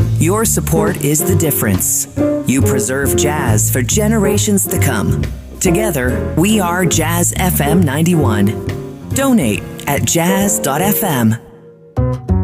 Your support is the difference. You preserve jazz for generations to come. Together, we are Jazz FM 91. Donate at jazz.fm.